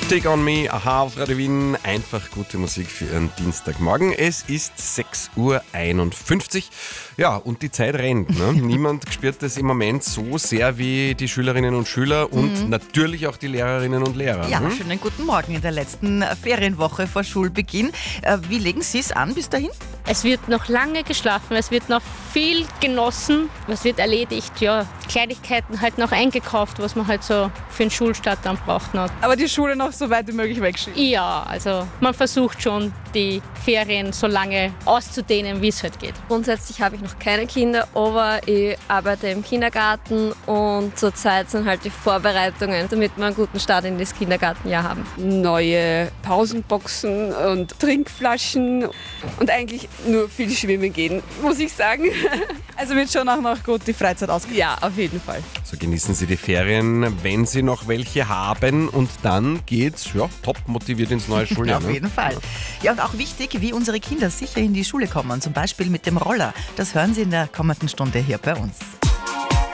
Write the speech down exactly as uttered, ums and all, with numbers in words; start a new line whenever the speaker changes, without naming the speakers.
Take on Me, aha, auf Radio Wien. Einfach gute Musik für Ihren Dienstagmorgen. Es ist sechs Uhr einundfünfzig. Ja, und die Zeit rennt. Ne? Niemand spürt das im Moment so sehr wie die Schülerinnen und Schüler und mhm. natürlich auch die Lehrerinnen und Lehrer.
Ja,
hm?
schönen guten Morgen in der letzten Ferienwoche vor Schulbeginn. Wie legen Sie es an bis dahin?
Es wird noch lange geschlafen, es wird noch viel genossen, es wird erledigt, ja, Kleinigkeiten halt noch eingekauft, was man halt so für den Schulstart dann braucht noch.
Aber die Schule noch so weit wie möglich wegschieben?
Ja, also man versucht schon, die Ferien so lange auszudehnen, wie es halt geht.
Grundsätzlich habe ich noch keine Kinder, aber ich arbeite im Kindergarten und zurzeit sind halt die Vorbereitungen, damit wir einen guten Start in das Kindergartenjahr haben.
Neue Pausenboxen und Trinkflaschen und eigentlich nur viel schwimmen gehen, muss ich sagen.
Also wird schon auch noch gut die Freizeit ausgehen.
Ja, auf jeden Fall.
So genießen Sie die Ferien, wenn Sie noch welche haben, und dann geht's ja, top motiviert ins neue Schuljahr.
Auf
ne?
jeden Fall. Ja, und auch wichtig, wie unsere Kinder sicher in die Schule kommen, zum Beispiel mit dem Roller. Das hören Sie in der kommenden Stunde hier bei uns.